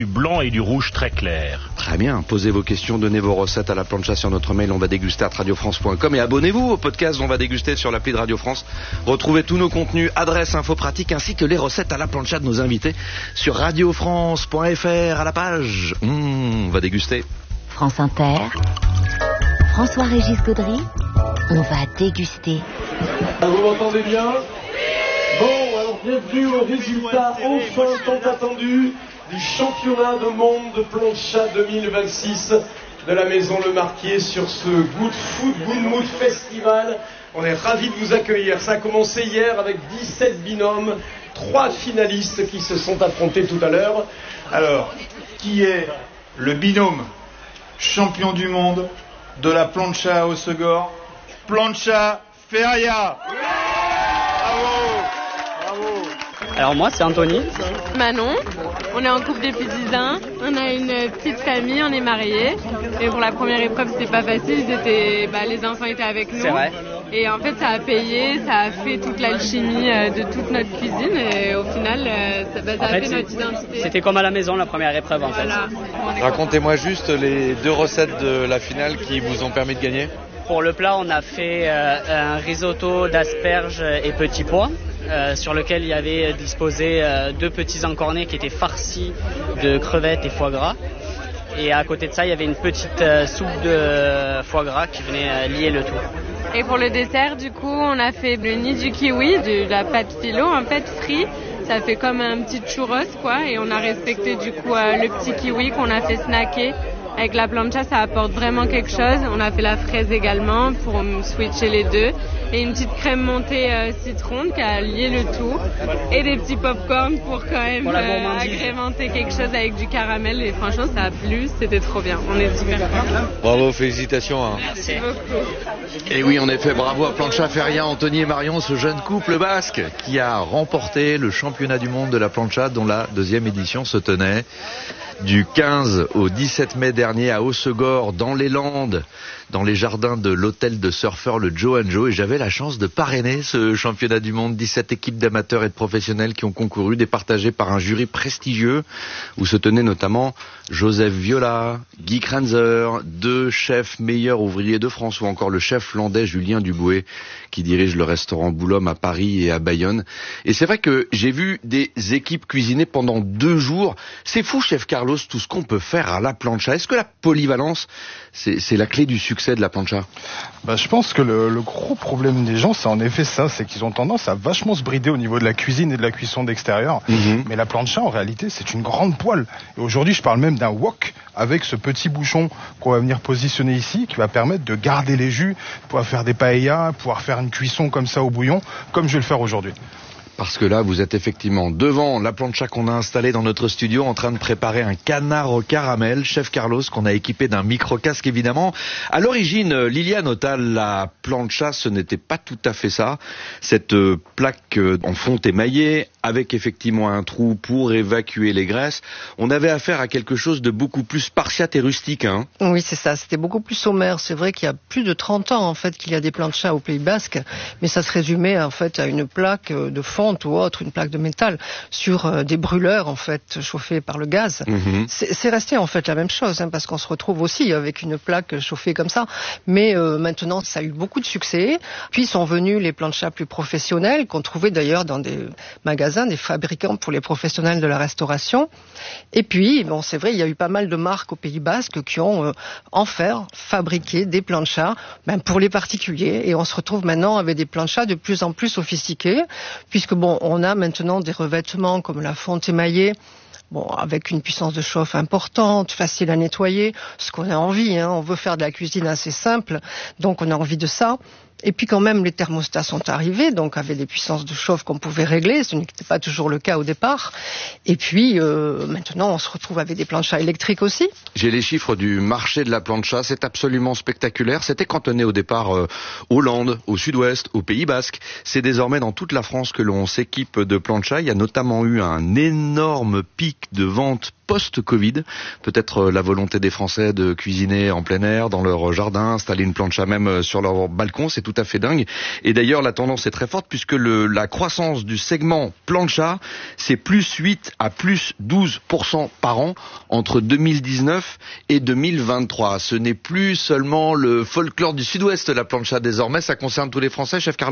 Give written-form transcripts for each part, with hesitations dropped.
du blanc et du rouge très clair. Très bien, posez vos questions, donnez vos recettes à la plancha sur notre mail onvadéguster@radiofrance.com et abonnez-vous au podcast On va déguster sur l'appli de Radio France. Retrouvez tous nos contenus, adresses, infos pratiques ainsi que les recettes à la plancha de nos invités sur radiofrance.fr à la page On va déguster. France Inter, François-Régis Gaudry, on va déguster. Vous m'entendez bien ? Bon, alors bienvenue au résultat enfin tant attendu du championnat de monde de plancha 2026 de la Maison Le Marquier sur ce Good Food Good Mood Festival. On est ravis de vous accueillir. Ça a commencé hier avec 17 binômes, 3 finalistes qui se sont affrontés tout à l'heure. Alors, qui est le binôme champion du monde de la plancha à Hossegor? Plancha Feria. Bravo. Alors moi c'est Anthony. Manon, on est en couple depuis 10 ans, on a une petite famille, on est mariés. Et pour la première épreuve c'était pas facile, les enfants étaient avec nous. C'est vrai. Et en fait ça a payé, ça a fait toute l'alchimie de toute notre cuisine et au final ça a fait notre identité. C'était comme à la maison la première épreuve en fait. Voilà. Racontez-moi juste les 2 recettes de la finale qui vous ont permis de gagner. Pour le plat on a fait un risotto d'asperges et petits pois. Sur lequel il y avait disposé 2 petits encornets qui étaient farcis de crevettes et foie gras. Et à côté de ça, il y avait une petite soupe de foie gras qui venait lier le tout. Et pour le dessert, du coup, on a fait le nid du kiwi, de la pâte philo, en fait, frit. Ça fait comme un petit churros, quoi. Et on a respecté, du coup, le petit kiwi qu'on a fait snacker. Avec la plancha, ça apporte vraiment quelque chose. On a fait la fraise également pour switcher les deux. Et une petite crème montée citron qui a lié le tout. Et des petits pop-corn pour quand même agrémenter quelque chose avec du caramel. Et franchement, ça a plu. C'était trop bien. On est super contents. Bravo, félicitations. Merci beaucoup. Et oui, en effet, bravo à Plancha Feria, Anthony et Marion, ce jeune couple basque qui a remporté le championnat du monde de la plancha dont la 2e édition se tenait du 15 au 17 mai dernier à Hossegor, dans les Landes, dans les jardins de l'hôtel de surfeurs le Joe & Joe, et j'avais la chance de parrainer ce championnat du monde. 17 équipes d'amateurs et de professionnels qui ont concouru, départagées par un jury prestigieux où se tenaient notamment Joseph Viola, Guy Kranzer, 2 chefs meilleurs ouvriers de France, ou encore le chef landais Julien Duboué qui dirige le restaurant Boulogne à Paris et à Bayonne. Et c'est vrai que j'ai vu des équipes cuisiner pendant 2 jours. C'est fou, chef Carlos, tout ce qu'on peut faire à la plancha. Est-ce que la polyvalence, c'est la clé du succès de la plancha? Je pense que le gros problème des gens, c'est en effet ça, c'est qu'ils ont tendance à vachement se brider au niveau de la cuisine et de la cuisson d'extérieur. Mais la plancha, en réalité, c'est une grande poêle. Et aujourd'hui, je parle même d'un wok avec ce petit bouchon qu'on va venir positionner ici, qui va permettre de garder les jus, pouvoir faire des paellas, pouvoir faire une cuisson comme ça au bouillon, comme je vais le faire aujourd'hui. Parce que là, vous êtes effectivement devant la plancha qu'on a installée dans notre studio, en train de préparer un canard au caramel. Chef Carlos, qu'on a équipé d'un micro-casque, évidemment. À l'origine, Liliane Otal, la plancha, ce n'était pas tout à fait ça. Cette plaque en fonte émaillée, avec effectivement un trou pour évacuer les graisses. On avait affaire à quelque chose de beaucoup plus spartiate et rustique, hein. Oui, c'est ça. C'était beaucoup plus sommaire. C'est vrai qu'il y a plus de 30 ans, en fait, qu'il y a des planchas au Pays Basque. Mais ça se résumait, en fait, à une plaque de fonte ou autre, une plaque de métal, sur des brûleurs, en fait, chauffés par le gaz. C'est resté, en fait, la même chose, hein, parce qu'on se retrouve aussi avec une plaque chauffée comme ça. Mais maintenant, ça a eu beaucoup de succès. Puis sont venus les planchas plus professionnels, qu'on trouvait d'ailleurs dans des magasins, des fabricants pour les professionnels de la restauration. Et puis, bon, c'est vrai, il y a eu pas mal de marques au Pays Basque qui ont en fer fabriqué des planchas pour les particuliers. Et on se retrouve maintenant avec des planchas de plus en plus sophistiqués, puisque bon, on a maintenant des revêtements comme la fonte émaillée, avec une puissance de chauffe importante, facile à nettoyer, ce qu'on a envie, hein. On veut faire de la cuisine assez simple, donc on a envie de ça. Et puis quand même, les thermostats sont arrivés, donc avec des puissances de chauffe qu'on pouvait régler, ce n'était pas toujours le cas au départ. Et puis maintenant, on se retrouve avec des planchas électriques aussi. J'ai les chiffres du marché de la plancha, c'est absolument spectaculaire. C'était cantonné au départ aux Landes, au sud-ouest, au Pays Basque. C'est désormais dans toute la France que l'on s'équipe de plancha. Il y a notamment eu un énorme pic de vente post-Covid. Peut-être la volonté des Français de cuisiner en plein air, dans leur jardin, installer une plancha même sur leur balcon. C'est tout tout à fait dingue. Et d'ailleurs, la tendance est très forte puisque la croissance du segment plancha, c'est plus 8 à plus 12% par an entre 2019 et 2023. Ce n'est plus seulement le folklore du Sud-Ouest, la plancha désormais. Ça concerne tous les Français, chef Carlos ?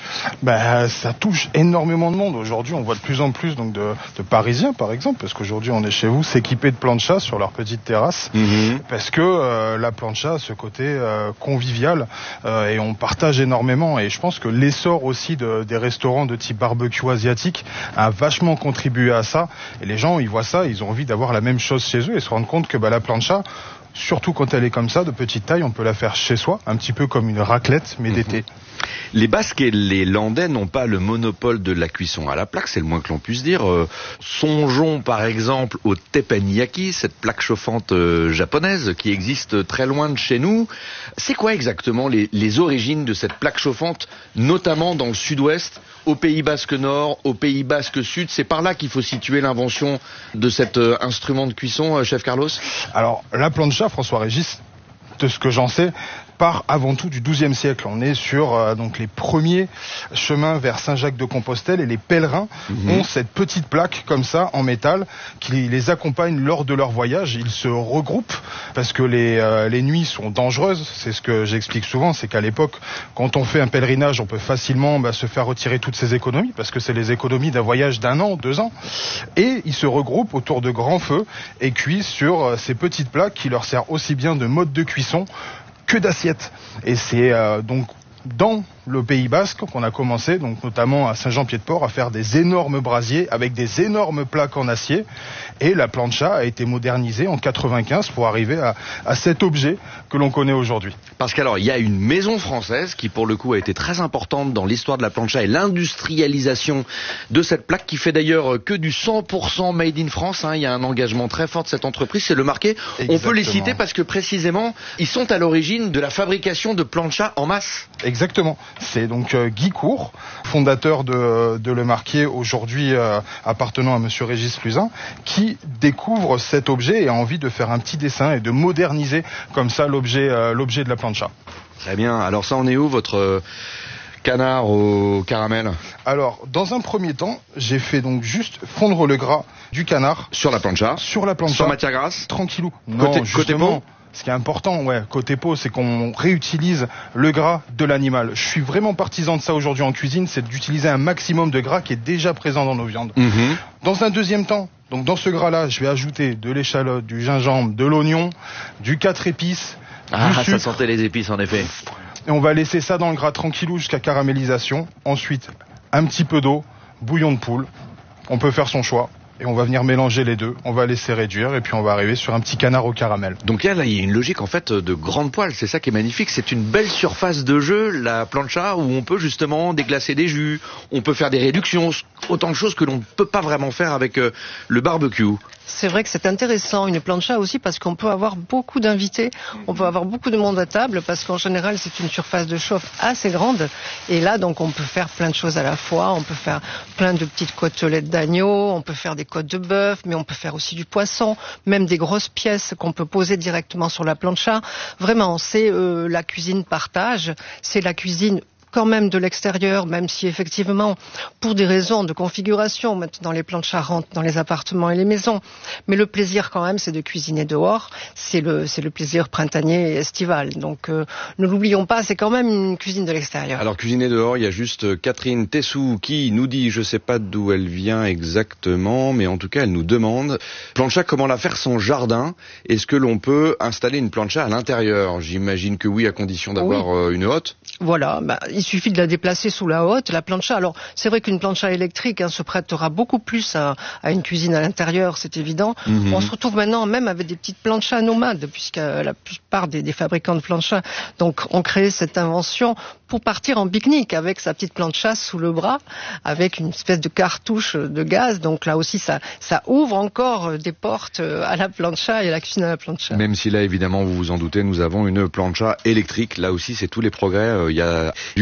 Ça touche énormément de monde. Aujourd'hui, on voit de plus en plus donc de Parisiens, par exemple, parce qu'aujourd'hui, on est chez vous, s'équiper de plancha sur leur petite terrasse, parce que la plancha a ce côté convivial et on partage énormément. Et je pense que l'essor aussi des restaurants de type barbecue asiatique a vachement contribué à ça. Et les gens, ils voient ça, ils ont envie d'avoir la même chose chez eux et se rendent compte que la plancha, surtout quand elle est comme ça, de petite taille, on peut la faire chez soi, un petit peu comme une raclette, mais d'été. Les Basques et les Landais n'ont pas le monopole de la cuisson à la plaque, c'est le moins que l'on puisse dire. Songeons par exemple au teppanyaki, cette plaque chauffante japonaise qui existe très loin de chez nous. C'est quoi exactement les origines de cette plaque chauffante, notamment dans le Sud-Ouest, au Pays Basque Nord, au Pays Basque Sud? C'est par là qu'il faut situer l'invention de cet instrument de cuisson, chef Carlos? Alors, la plancha, François-Régis, de ce que j'en sais, part avant tout du XIIe siècle. On est sur donc les premiers chemins vers Saint-Jacques-de-Compostelle et les pèlerins ont cette petite plaque comme ça en métal qui les accompagne lors de leur voyage. Ils se regroupent parce que les nuits sont dangereuses. C'est ce que j'explique souvent, c'est qu'à l'époque, quand on fait un pèlerinage, on peut facilement se faire retirer toutes ses économies parce que c'est les économies d'un voyage d'1 an, 2 ans. Et ils se regroupent autour de grands feux et cuisent sur ces petites plaques qui leur servent aussi bien de mode de cuisson que d'assiettes. Et c'est donc dans le Pays Basque qu'on a commencé, donc notamment à Saint-Jean-Pied-de-Port, à faire des énormes brasiers avec des énormes plaques en acier. Et la plancha a été modernisée en 95 pour arriver à cet objet que l'on connaît aujourd'hui. Parce qu'alors, il y a une maison française qui, pour le coup, a été très importante dans l'histoire de la plancha et l'industrialisation de cette plaque, qui fait d'ailleurs que du 100% made in France. Il y a un engagement très fort de cette entreprise, c'est le Marquet. On peut les citer parce que précisément, ils sont à l'origine de la fabrication de plancha en masse. Exactement. C'est donc Guy Court, fondateur de Le Marquier, aujourd'hui appartenant à Monsieur Régis Luzin, qui découvre cet objet et a envie de faire un petit dessin et de moderniser comme ça l'objet de la plancha. Très bien. Alors ça, on est où, votre canard au caramel? Alors, dans un premier temps, j'ai fait donc juste fondre le gras du canard sur la plancha. Sans matière grasse. Tranquillou. Non, côté peau. Ce qui est important, côté peau, c'est qu'on réutilise le gras de l'animal. Je suis vraiment partisan de ça aujourd'hui en cuisine, c'est d'utiliser un maximum de gras qui est déjà présent dans nos viandes. Dans un deuxième temps, donc dans ce gras-là, je vais ajouter de l'échalote, du gingembre, de l'oignon, du 4 épices, du sucre. Ça sentait les épices en effet. Et on va laisser ça dans le gras tranquillou jusqu'à caramélisation. Ensuite, un petit peu d'eau, bouillon de poule. On peut faire son choix. Et on va venir mélanger les deux, on va laisser réduire et puis on va arriver sur un petit canard au caramel. Donc là, il y a une logique en fait de grande poêle, c'est ça qui est magnifique, c'est une belle surface de jeu, la plancha, où on peut justement déglacer des jus, on peut faire des réductions, autant de choses que l'on ne peut pas vraiment faire avec le barbecue. C'est vrai que c'est intéressant, une plancha aussi, parce qu'on peut avoir beaucoup d'invités, on peut avoir beaucoup de monde à table, parce qu'en général, c'est une surface de chauffe assez grande. Et là, donc, on peut faire plein de choses à la fois. On peut faire plein de petites côtelettes d'agneau, on peut faire des côtes de bœuf, mais on peut faire aussi du poisson, même des grosses pièces qu'on peut poser directement sur la plancha. Vraiment, c'est la cuisine partage, c'est la cuisine quand même de l'extérieur, même si effectivement, pour des raisons de configuration, maintenant les planchas rentrent dans les appartements et les maisons, mais le plaisir quand même, c'est de cuisiner dehors, c'est le plaisir printanier et estival. Donc ne l'oublions pas, c'est quand même une cuisine de l'extérieur. Alors cuisiner dehors, il y a juste Catherine Tessou qui nous dit, je sais pas d'où elle vient exactement, mais en tout cas elle nous demande, plancha, comment la faire son jardin? Est-ce que l'on peut installer une plancha à l'intérieur? J'imagine que oui, à condition d'avoir une hotte. Voilà, il suffit de la déplacer sous la hotte, la plancha. Alors, c'est vrai qu'une plancha électrique se prêtera beaucoup plus à une cuisine à l'intérieur, c'est évident. On se retrouve maintenant même avec des petites planchas nomades, puisque la plupart des fabricants de planchas ont créé cette invention pour partir en pique-nique avec sa petite plancha sous le bras, avec une espèce de cartouche de gaz. Donc là aussi, ça ouvre encore des portes à la plancha et à la cuisine à la plancha. Même si là, évidemment, vous vous en doutez, nous avons une plancha électrique. Là aussi, c'est tous les progrès. Il y a du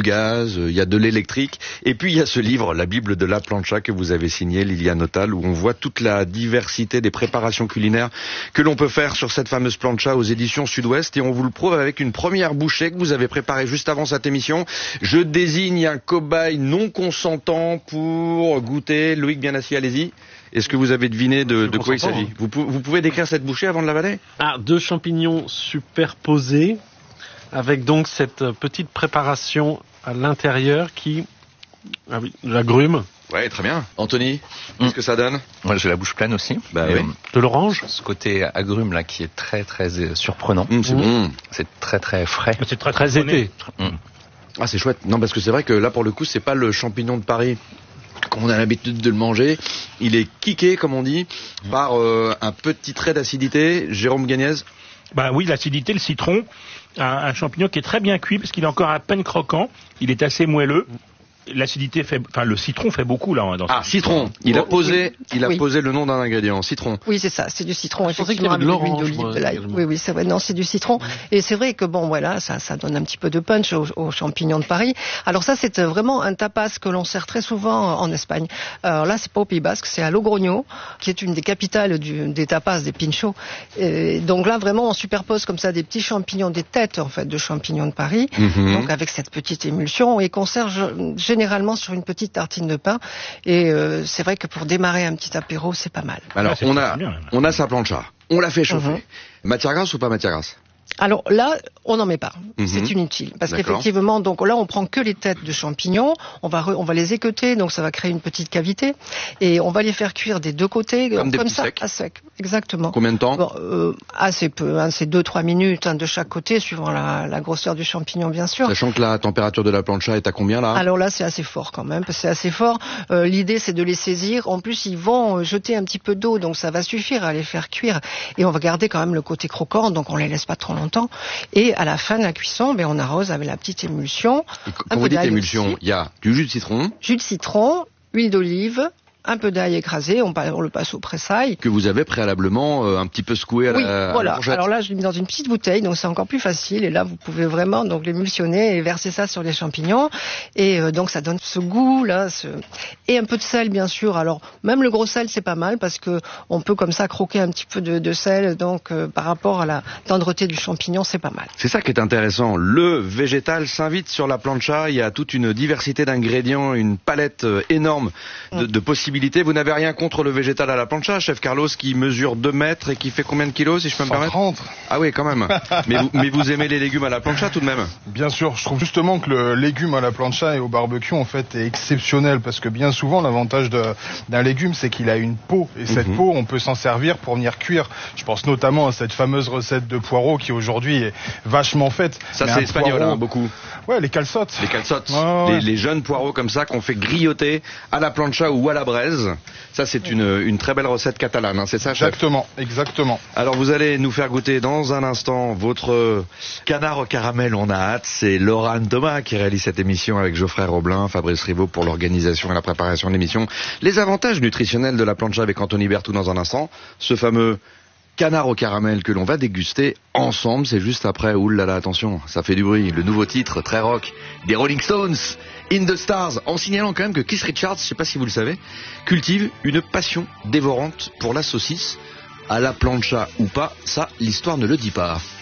gaz, il y a de l'électrique. Et puis il y a ce livre, la Bible de la plancha, que vous avez signé, Liliane Autal, où on voit toute la diversité des préparations culinaires que l'on peut faire sur cette fameuse plancha aux éditions Sud-Ouest. Et on vous le prouve avec une première bouchée que vous avez préparée juste avant cette émission. Je désigne un cobaye non consentant pour goûter. Loïc Bienassi, allez-y. Est-ce que vous avez deviné de quoi il s'agit? Vous pouvez décrire cette bouchée avant de l'avaler? 2 champignons superposés, avec donc cette petite préparation à l'intérieur qui... Ah oui, l'agrume. Ouais, très bien. Anthony, qu'est-ce que ça donne? Moi, j'ai la bouche pleine aussi. Bah oui. De l'orange. Ce côté agrume là qui est très très surprenant. C'est bon. C'est très très frais. C'est très très été. Ah, c'est chouette. Non, parce que c'est vrai que là, pour le coup, c'est pas le champignon de Paris comme on a l'habitude de le manger. Il est kické, comme on dit, par un petit trait d'acidité. Jérôme Gagnez? Bah oui, l'acidité, le citron, un champignon qui est très bien cuit parce qu'il est encore à peine croquant. Il est assez moelleux. L'acidité fait, enfin le citron fait beaucoup là. Citron. Il a posé le nom d'un ingrédient. Citron. Oui, c'est ça. C'est du citron. Je pensais qu'il y avait de l'orange. Oui, c'est vrai. Non, c'est du citron. Et c'est vrai que bon, voilà, ça donne un petit peu de punch aux champignons de Paris. Alors ça, c'est vraiment un tapas que l'on sert très souvent en Espagne. Alors là, c'est pas au Pays Basque, c'est à Logroño, qui est une des capitales des tapas, des pinchos. Et donc là, vraiment, on superpose comme ça des petits champignons, des têtes en fait de champignons de Paris. Donc avec cette petite émulsion et qu'on sert généralement sur une petite tartine de pain. Et c'est vrai que pour démarrer un petit apéro, c'est pas mal. Alors, on a sa plancha. On l'a fait chauffer. Matière grasse ou pas matière grasse? Alors là, on n'en met pas. C'est inutile. Parce qu'effectivement, donc là, on prend que les têtes de champignons. On va les équeuter, donc ça va créer une petite cavité. Et on va les faire cuire des deux côtés, comme ça, à sec. Exactement. Combien de temps? Assez peu. C'est 2-3 minutes de chaque côté, suivant la grosseur du champignon, bien sûr. Sachant que la température de la plancha est à combien là? Alors là, c'est assez fort quand même. C'est assez fort. L'idée, c'est de les saisir. En plus, ils vont jeter un petit peu d'eau, donc ça va suffire à les faire cuire. Et on va garder quand même le côté croquant, donc on les laisse pas trop longtemps. Et à la fin de la cuisson, on arrose avec la petite émulsion. Quand vous dites émulsion, il y a du jus de citron. Jus de citron, huile d'olive, un peu d'ail écrasé, on le passe au pressail. Que vous avez préalablement un petit peu secoué à la fourchette. Alors là, je l'ai mis dans une petite bouteille, donc c'est encore plus facile. Et là, vous pouvez vraiment donc l'émulsionner et verser ça sur les champignons. Et donc ça donne ce goût là, et un peu de sel bien sûr. Alors même le gros sel, c'est pas mal parce que on peut comme ça croquer un petit peu de sel. Donc par rapport à la tendreté du champignon, c'est pas mal. C'est ça qui est intéressant. Le végétal s'invite sur la plancha. Il y a toute une diversité d'ingrédients, une palette énorme de possibilités. Vous n'avez rien contre le végétal à la plancha, chef Carlos, qui mesure 2 mètres et qui fait combien de kilos, si je peux me permettre? 130. Ah oui, quand même. mais vous aimez les légumes à la plancha tout de même? Bien sûr, je trouve justement que le légume à la plancha et au barbecue en fait est exceptionnel parce que bien souvent l'avantage d'un légume c'est qu'il a une peau et cette peau on peut s'en servir pour venir cuire. Je pense notamment à cette fameuse recette de poireaux qui aujourd'hui est vachement faite. Ça c'est espagnol beaucoup. Ouais, les calçottes. Les calçottes. Les jeunes poireaux comme ça qu'on fait grilloter à la plancha ou à la braise. Ça c'est une très belle recette catalane, c'est ça, chef? Exactement. Alors vous allez nous faire goûter dans un instant votre canard au caramel, on a hâte. C'est Laurent Thomas qui réalise cette émission avec Geoffrey Roblin, Fabrice Rivaud pour l'organisation et la préparation de l'émission. Les avantages nutritionnels de la plancha avec Anthony Berthoud dans un instant. Ce fameux canard au caramel que l'on va déguster ensemble, c'est juste après. Oulala, attention, ça fait du bruit. Le nouveau titre très rock des Rolling Stones, In the Stars, en signalant quand même que Keith Richards, je sais pas si vous le savez, cultive une passion dévorante pour la saucisse, à la plancha ou pas, ça l'histoire ne le dit pas.